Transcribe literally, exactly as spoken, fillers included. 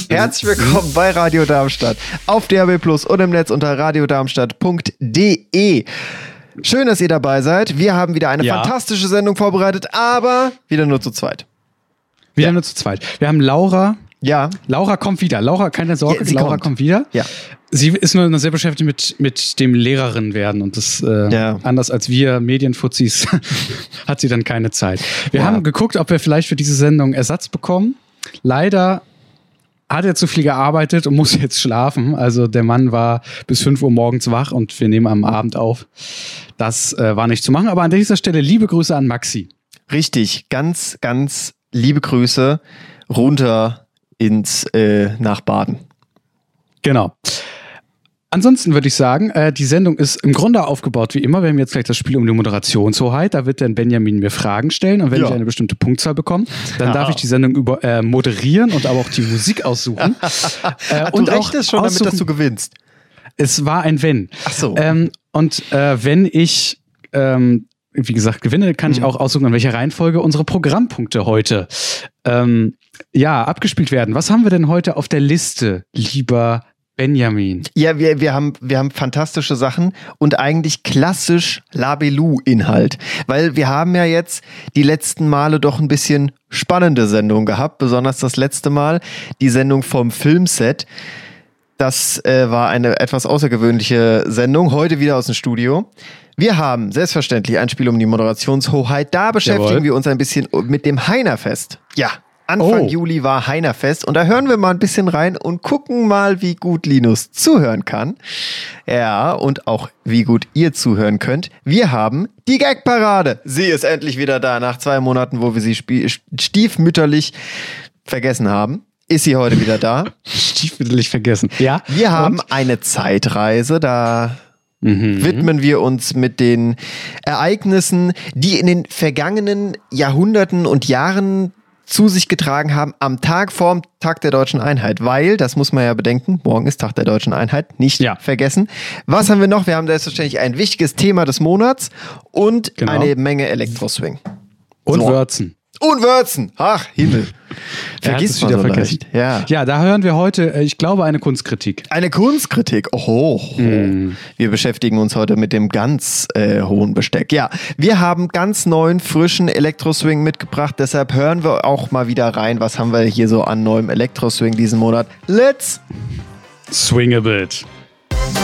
Herzlich willkommen bei Radio Darmstadt auf D A B Plus und im Netz unter radiodarmstadt punkt de. Schön, dass ihr dabei seid. Wir haben wieder eine ja. fantastische Sendung vorbereitet, aber wieder nur zu zweit. Wieder ja. nur zu zweit. Wir haben Laura. Ja. Laura kommt wieder. Laura, keine Sorge, ja, Laura kommt. kommt wieder. Ja. Sie ist nur noch sehr beschäftigt mit, mit dem Lehrerin werden und das äh, ja. anders als wir Medienfuzis hat sie dann keine Zeit. Wir ja. haben geguckt, ob wir vielleicht für diese Sendung Ersatz bekommen. Leider hat er zu viel gearbeitet und muss jetzt schlafen. Also der Mann war bis fünf Uhr morgens wach und wir nehmen am Abend auf. Das äh, war nicht zu machen, aber an dieser Stelle liebe Grüße an Maxi. Richtig, ganz, ganz liebe Grüße runter ins äh, nach Baden. Genau. Ansonsten würde ich sagen, äh, die Sendung ist im Grunde aufgebaut wie immer. Wir haben jetzt gleich das Spiel um die Moderationshoheit. Da wird dann Benjamin mir Fragen stellen und wenn ja. ich eine bestimmte Punktzahl bekomme, dann ja. darf ich die Sendung über, äh, moderieren und aber auch die Musik aussuchen. äh, und du rechnest schon damit, dass du gewinnst. Es war ein Wenn. Ach so. Ähm, und äh, wenn ich, ähm, wie gesagt, gewinne, kann mhm. ich auch aussuchen, in welcher Reihenfolge unsere Programmpunkte heute ähm, ja, abgespielt werden. Was haben wir denn heute auf der Liste, lieber Benjamin? Ja, wir, wir, haben, wir haben fantastische Sachen und eigentlich klassisch Labelou-Inhalt. Weil wir haben ja jetzt die letzten Male doch ein bisschen spannende Sendungen gehabt. Besonders das letzte Mal, die Sendung vom Filmset. Das äh, war eine etwas außergewöhnliche Sendung. Heute wieder aus dem Studio. Wir haben selbstverständlich ein Spiel um die Moderationshoheit. Da beschäftigen Jawohl. wir uns ein bisschen mit dem Heinerfest. Ja. Anfang oh. Juli war Heinerfest und da hören wir mal ein bisschen rein und gucken mal, wie gut Linus zuhören kann. Ja, und auch wie gut ihr zuhören könnt. Wir haben die Gagparade. Sie ist endlich wieder da, nach zwei Monaten, wo wir sie spie- stiefmütterlich vergessen haben. Ist sie heute wieder da? Stiefmütterlich vergessen. Ja. Wir haben und? eine Zeitreise, da Mhm. widmen wir uns mit den Ereignissen, die in den vergangenen Jahrhunderten und Jahren zu sich getragen haben am Tag vorm Tag der Deutschen Einheit, weil, das muss man ja bedenken, morgen ist Tag der Deutschen Einheit, nicht ja. vergessen. Was haben wir noch? Wir haben selbstverständlich ein wichtiges Thema des Monats und genau. eine Menge Elektroswing. Und so. Würzen. Und Würzen! Ach, Himmel. Vergisst man wieder so vergessen. leicht. Ja. ja, da hören wir heute, ich glaube, eine Kunstkritik. Eine Kunstkritik? Oho. Mm. Wir beschäftigen uns heute mit dem ganz äh, hohen Besteck. Ja, wir haben ganz neuen, frischen Elektroswing mitgebracht. Deshalb hören wir auch mal wieder rein. Was haben wir hier so an neuem Elektroswing diesen Monat? Let's swing a bit.